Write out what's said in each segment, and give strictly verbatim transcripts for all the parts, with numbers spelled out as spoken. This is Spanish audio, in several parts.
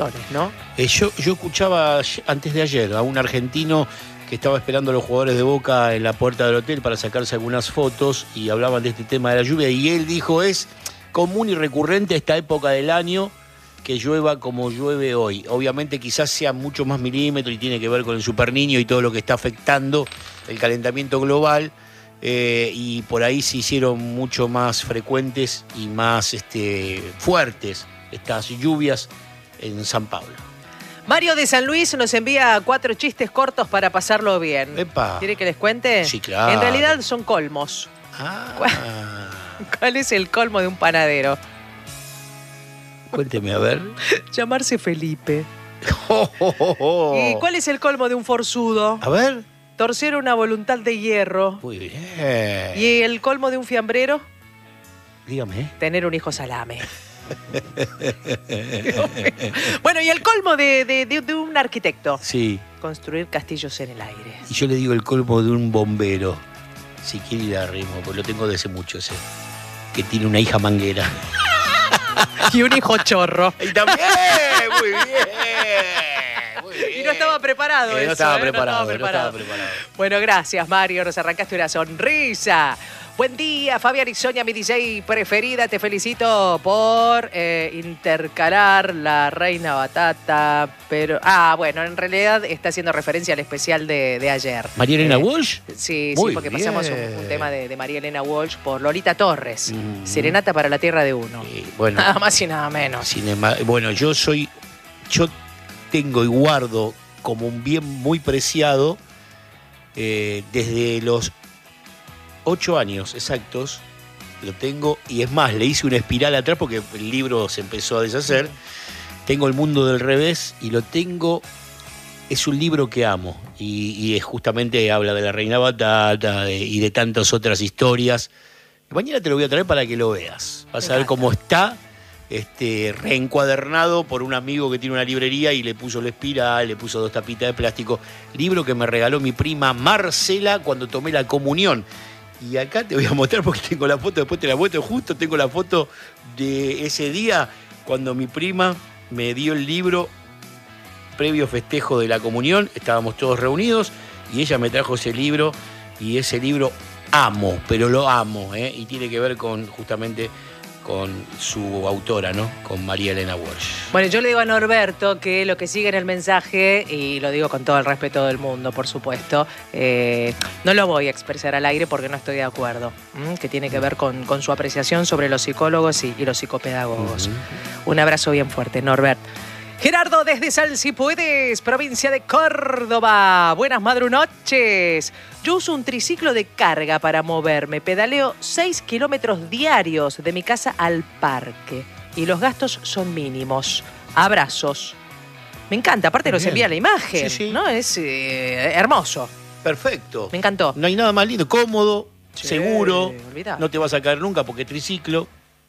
¿no? Eh, yo, yo escuchaba antes de ayer a un argentino que estaba esperando a los jugadores de Boca en la puerta del hotel para sacarse algunas fotos y hablaban de este tema de la lluvia y él dijo, es común y recurrente esta época del año que llueva como llueve hoy. Obviamente quizás sea mucho más milímetro y tiene que ver con el superniño y todo lo que está afectando el calentamiento global eh, y por ahí se hicieron mucho más frecuentes y más este, fuertes estas lluvias en San Pablo. Mario de San Luis nos envía cuatro chistes cortos para pasarlo bien. Epa. ¿Quiere que les cuente? Sí, claro. En realidad son colmos. Ah. ¿Cuál, ¿Cuál es el colmo de un panadero? Cuénteme, a ver. Llamarse Felipe. Oh, oh, oh, oh. ¿Y cuál es el colmo de un forzudo? A ver. Torcer una voluntad de hierro. Muy bien. ¿Y el colmo de un fiambrero? Dígame. Tener un hijo salame. Bueno, y el colmo de, de, de, de un arquitecto. Sí. Construir castillos en el aire. Y yo le digo el colmo de un bombero. Si quiere ir a ritmo, porque lo tengo desde mucho ese. Que tiene una hija manguera. Y un hijo chorro. Y también, muy bien. Muy bien. Y no estaba preparado eh, eso. no, estaba ¿eh? preparado, no estaba preparado, no estaba preparado. Bueno, gracias, Mario. Nos arrancaste una sonrisa. Buen día, Fabián y Sonia, mi D J preferida. Te felicito por eh, intercalar la Reina Batata. Pero, ah, bueno, en realidad está haciendo referencia al especial de, de ayer. ¿María Elena Eh, Walsh? Sí, Muy sí, porque bien. pasamos un, un tema de, de María Elena Walsh por Lolita Torres. Mm. Serenata para la Tierra de Uno. Eh, bueno, Nada más y nada menos. cinema, bueno, yo soy. Yo tengo y guardo como un bien muy preciado eh, desde los ocho años exactos. Lo tengo, y es más, le hice una espiral atrás porque el libro se empezó a deshacer. Tengo El mundo del revés y lo tengo. Es un libro que amo y, y es justamente habla de la Reina Batata de, y de tantas otras historias. Mañana te lo voy a traer para que lo veas. Vas a ver cómo está este, reencuadernado por un amigo que tiene una librería y le puso la espiral, le puso dos tapitas de plástico. Libro que me regaló mi prima Marcela cuando tomé la comunión. Y acá te voy a mostrar porque tengo la foto, después te la muestro, justo tengo la foto de ese día cuando mi prima me dio el libro previo festejo de la comunión, estábamos todos reunidos y ella me trajo ese libro y ese libro amo, pero lo amo, ¿eh? Y tiene que ver con justamente con su autora, ¿no? Con María Elena Walsh. Bueno, yo le digo a Norberto que lo que sigue en el mensaje, y lo digo con todo el respeto del mundo, por supuesto, eh, no lo voy a expresar al aire porque no estoy de acuerdo, ¿m? Que tiene que ver con, con su apreciación sobre los psicólogos y, y los psicopedagogos. Uh-huh. Un abrazo bien fuerte, Norbert. Gerardo desde Sal Si Puedes, provincia de Córdoba. Buenas madrunoches. Yo uso un triciclo de carga para moverme. Pedaleo seis kilómetros diarios de mi casa al parque. Y los gastos son mínimos. Abrazos. Me encanta, aparte nos envía la imagen. Sí, sí. ¿No? Es eh, hermoso. Perfecto. Me encantó. No hay nada más lindo, cómodo, sí, seguro. Olvidate. No te vas a caer nunca porque es triciclo.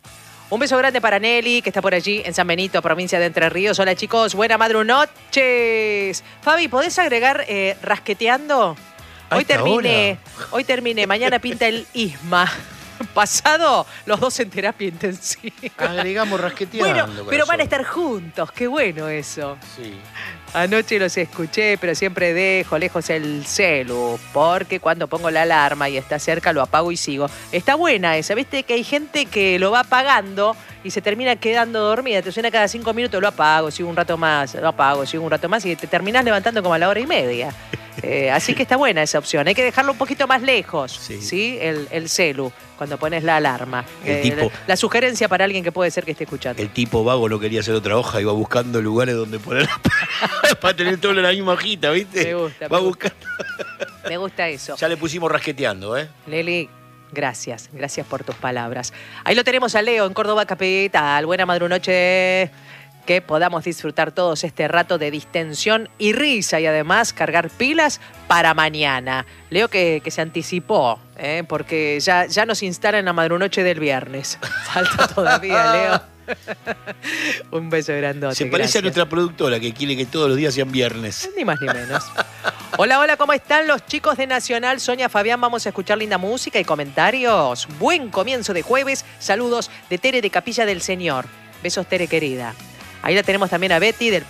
Un beso grande para Nelly, que está por allí en San Benito, provincia de Entre Ríos. Hola, chicos. Buena madrunoches. Fabi, ¿podés agregar eh, rasqueteando? Hoy terminé, hoy terminé. Mañana pinta el Isma. Pasado, los dos en terapia intensiva. Agregamos rasqueteando. Bueno, corazón. pero van a estar juntos. Qué bueno eso. Sí. Anoche los escuché, pero siempre dejo lejos el celu, porque cuando pongo la alarma y está cerca lo apago y sigo. Está buena esa, viste que hay gente que lo va apagando y se termina quedando dormida. Te suena cada cinco minutos, lo apago, sigo un rato más, lo apago, sigo un rato más y te terminás levantando como a la hora y media. Eh, así que está buena esa opción. Hay que dejarlo un poquito más lejos, ¿sí? ¿Sí? El, el celu, cuando pones la alarma. El eh, tipo, la, la sugerencia para alguien que puede ser que esté escuchando. El tipo vago no quería hacer otra hoja, iba buscando lugares donde poner para tener todo en la misma hojita, ¿viste? Me gusta. Va me, buscando. Gusta. Me gusta eso. Ya le pusimos rasqueteando, ¿eh? Leli, gracias. Gracias por tus palabras. Ahí lo tenemos a Leo en Córdoba Capital. Buena madrunoche. Que podamos disfrutar todos este rato de distensión y risa y además cargar pilas para mañana. Leo que, que se anticipó, ¿eh? Porque ya, ya nos instala en la madrunoche del viernes. Falta todavía, Leo. Un beso grandote. Se parece gracias. a nuestra productora que quiere que todos los días sean viernes. Ni más ni menos. Hola, hola, ¿cómo están los chicos de Nacional? Sonia, Fabián, vamos a escuchar linda música y comentarios. Buen comienzo de jueves. Saludos de Tere de Capilla del Señor. Besos, Tere querida. Ahí la tenemos también a Betty del